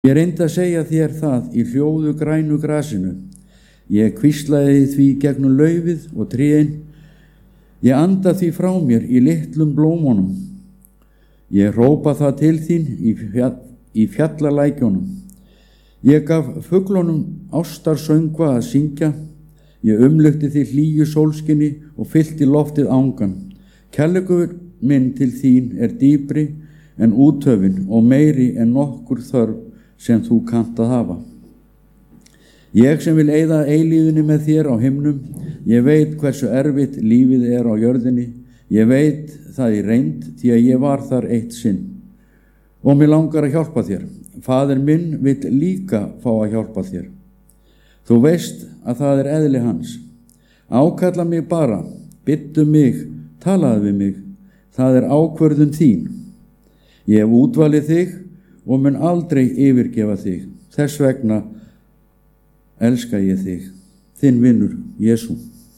Ég reyndi að segja þér það í hljóðu grænu grasinu. Ég hvíslaði því gegnum laufið og trén. Ég anda því frá mér í litlum blómunum. Ég hrópa það til þín í fjallalækjunum. Ég gaf fuglunum ástarsöngva að syngja. Ég umlukti því hlýju sólskinni og fyllti loftið angan. Kærleikur minn til þín er dýpri en úthöfin og meiri en nokkur þörf sem þú kannt að hafa. Ég sem vil eyða eilífðinni með þér á himnum, ég veit hversu erfitt lífið er á jörðinni, ég veit það í reynd því að ég var þar eitt sinn. Og mér langar að hjálpa þér. Faðir minn vill líka fá að hjálpa þér. Þú veist að það er eðli hans. Ákalla mig bara, bittu mig, talaðu við mig. Það er ákvörðun þín. Ég hef útvalið þig og mun aldrei yfirgefa þig. Þess vegna elska ég þig, þinn vinur Jesú.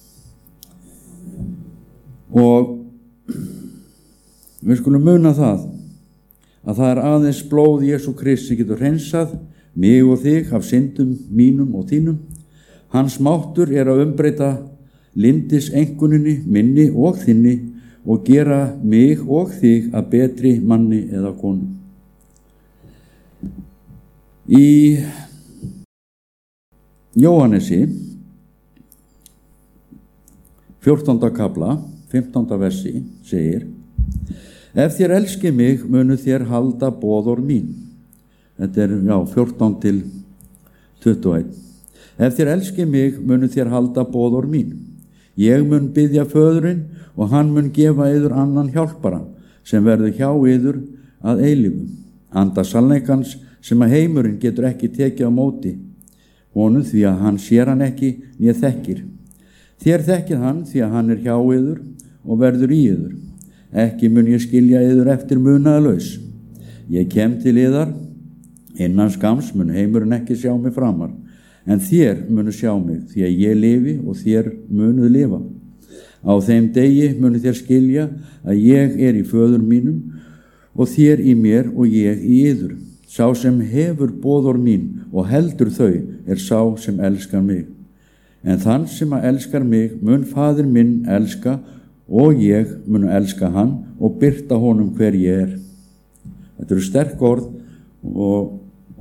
Og við skulum muna það að það er aðeins blóð Jesú Krist sem getur hreinsað mig og þig af syndum mínum og þínum. Hans máttur er að umbreyta lindiseinkunninni minni og þinni og gera mig og þig að betri manni eða konu. Í Jóhannesi 14. kapla 15. versi segir: Ef þér elskið mig munu þér halda boðorð mín. Þetta er 14 til 21. Ef þér elskið mig munu þér halda boðorð mín. Ég mun biðja föðurinn og hann mun gefa yður annan hjálpara sem verður hjá yður að eilífu. Anda sannleikans sem að heimurinn getur ekki tekið á móti honum því að hann sér hann ekki né þekkir. Þér þekkið hann því að hann er hjá yður og verður í yður. Ekki mun ég skilja yður eftir munaðalaus. Ég kem til yðar, innan skams mun heimurinn ekki sjá mig framar, en þér munu sjá mig því að ég lifi og þér munuð lifa. Á þeim degi munu þér skilja að ég er í föður mínum og þér í mér og ég í yður. Sá sem hefur boðorð mín og heldur þau er sá sem elskar mig. En þann sem að elskar mig mun faðir minn elska og ég mun elska hann og birta honum hver ég er. Þetta eru sterk orð og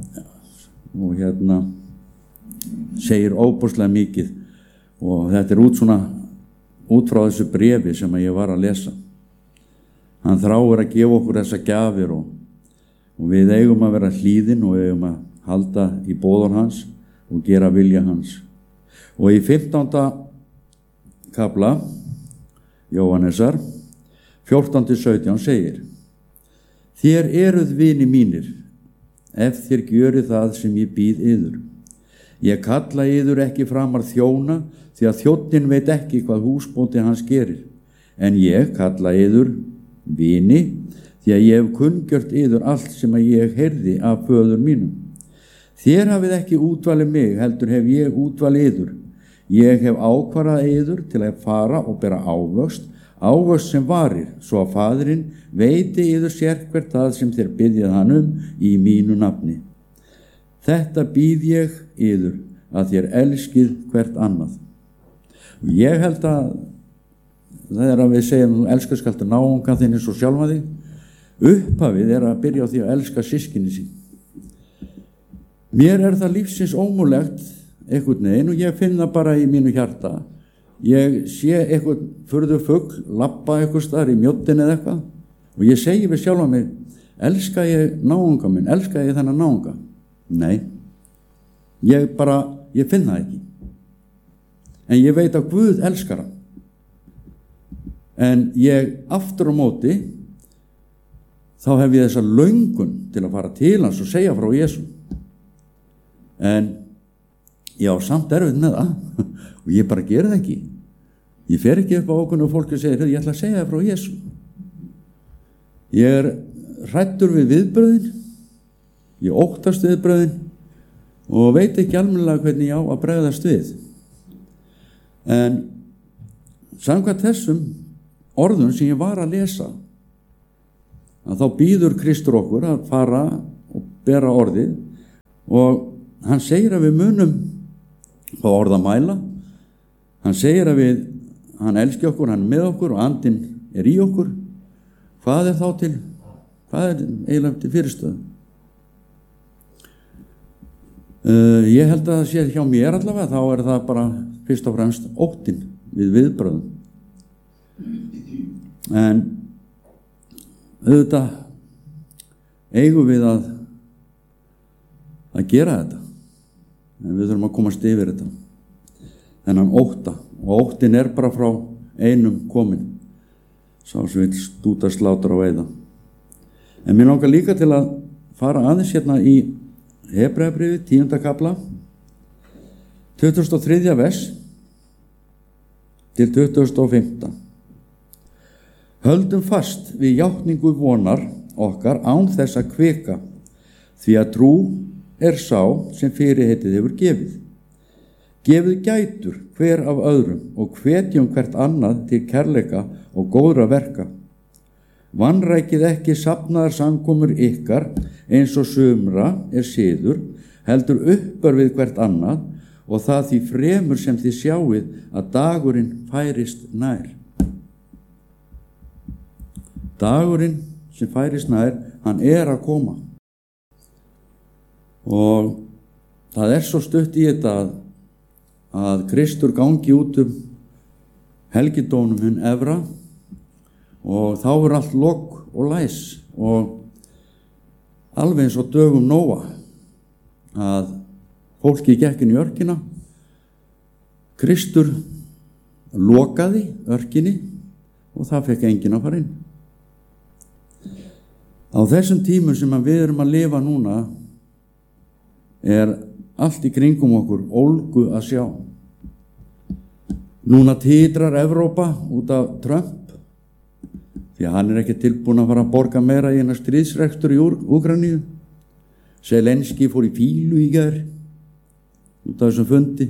segir óbúslega mikið, og þetta er út frá þessu bréfi sem ég var að lesa. Hann þráir að gefa okkur þessa gjafir og við eigum að vera hlýðin og eigum að halda í boðorð hans og gera vilja hans. Og í 15. kapla Jóhannesar 14-17 segir: Þér eruð vini mínir ef þér gjörið það sem ég býð yður. Ég kalla yður ekki framar þjóna því að þjónninn veit ekki hvað húsbóndi hans gerir, en ég kalla yður vini því að ég hef kunngjört yður allt sem að ég heyrði af föður mínum. Þér hafið ekki útvalið mig, heldur hef ég útvalið yður. Ég hef ákvarðað yður til að fara og bera ávöxt sem varir, svo að faðirinn veiti yður sérhvert það sem þér biðjað hann í mínu nafni. Þetta býð ég yður, að þér elskið hvert annað. Og ég held að það er að við segjum þú elskar skaltu náunga þinn eins og sjálfa þig. Upphafið er að byrja á því að elska systkini sín. Mér er það lífsins ómúlegt einhvern veginn og ég finn það bara í mínu hjarta. Ég sé einhvern furðu fugl labba einhvers staðar í mjóddin eða eitthvað og ég segi við sjálfa mig: elska ég náunga minn, elska ég þennan náunga? Nei, ég finn það ekki. En ég veit að Guð elskar hann. En ég aftur á móti þá hef ég þessa löngun til að fara til hans og segja frá Jesú. En ég á samt erfitt með það og ég bara gera það ekki. Ég fer ekki upp á okkur og fólki segir: ég ætla að segja það frá Jesú. Ég er hræddur við viðbröðin, ég óttast viðbröðin og veit ekki almennilega hvernig ég á að bregðast við. En samkvæmt þessum orðum sem ég var að lesa, að þá býður Kristur okkur að fara og bera orðið og hann segir að við munum fá orð að mæla. Hann segir að hann elski okkur, hann er með okkur og andinn er í okkur. Hvað er eiginlega til fyrirstöðu? Ég held að það sé hjá mér allavega, þá er það bara fyrst og fremst óttinn við viðbröðum. En auðvitað eigum við að gera þetta, en við þurfum að komast yfir þetta, þennan ótta, og óttinn er bara frá einum kominn, sá sem vill stúta, slátra og veiða. En mér langar líka til að fara aðeins hérna í Hebreabréfið 10. kafla 23. vers til 25. Höldum fast við játningu vonar okkar án þess að hvika, því að trú er sá sem fyrirheitið hefur gefið. Gefið gætur hver af öðrum og hvetjum hvert annað til kærleika og góðra verka. Vanrækið ekki safnaðar samkomur ykkar eins og sumra er siður, heldur uppörfið hvert annað, og það því fremur sem þið sjáið að dagurinn færist nær. Dagurinn sem færist nær, hann er að koma. Og það er svo stutt í þetta að Kristur gangi út helgidónum hinn efra, og þá er allt logg og læs, og alveg eins og dögum Nóa, að fólki gekk inn í örkina. Kristur lokaði örkinni og það fekk enginn að fara inn. Á þessum tímum sem við erum að lifa núna er allt í kringum okkur ólgu að sjá. Núna titrar Evrópa út af Trump, því að hann er ekki tilbúin að fara að borga meira í hennar stríðsrekstur í Úkraínu. Zelenski fór í fílu í gær út af þessum fundi,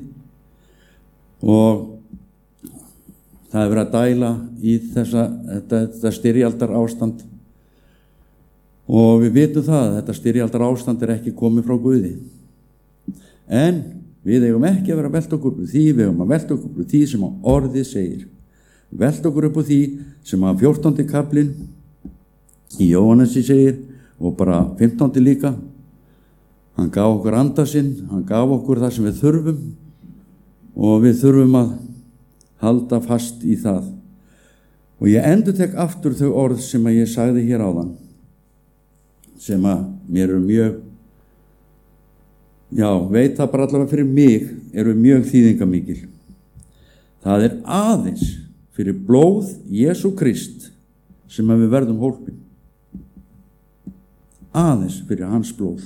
og það hefur verið að dæla í þetta styrjaldar ástand, og við vitum það að þetta styrjaldar ástand er ekki komið frá Guði. En við eigum ekki að vera að velta okkur upp úr því, við eigum að velta okkur upp úr því sem orðið segir. Velta okkur upp úr því sem 14. kaflinn í Jóhannesi segir, og bara 15. líka. Hann gaf okkur anda sinn, hann gaf okkur það sem við þurfum, og við þurfum að halda fast í það. Og ég endurtek aftur þau orð sem ég sagði hér áðan, sem mér eru mjög, veit það bara allavega fyrir mig, eru mjög þýðingamikil. Það er aðeins fyrir blóð Jesú Krist sem við verðum hólpin. Aðeins fyrir hans blóð.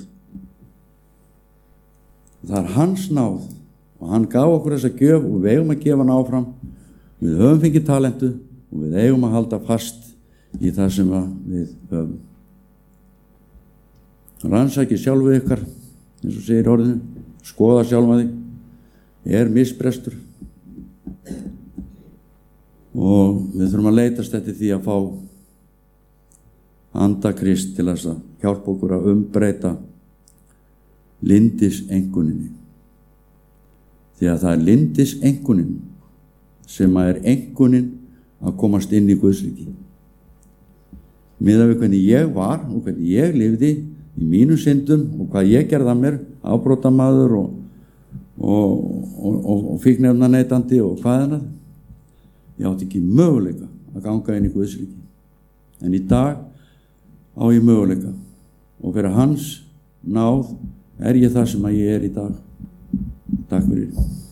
Það er hans náð, og hann gaf okkur þessa gjöf, og við eigum að gefa hann áfram. Við höfum fengið talentu og við eigum að halda fast í það sem við höfum. Rannsakið sjálfu ykkar, eins og segir orðinu, skoða sjálfa þig, er misbrestur, og við þurfum að leitast eftir því að fá anda Krist til þess að hjálpa okkur að umbreyta lindisenguninni, því að það er lindisengunin sem er engunin að komast inn í Guðsríki. Miðað við hvernig ég var og hvernig ég lifði í mínum syndum og hvað ég gerði að mér, afbrotamaður og fíkniefnaneytandi og hvað annað, ég átti ekki möguleika að ganga inn í Guðsríki. En í dag á ég möguleika, og fyrir hans náð er ég það sem ég er í dag. Takk fyrir.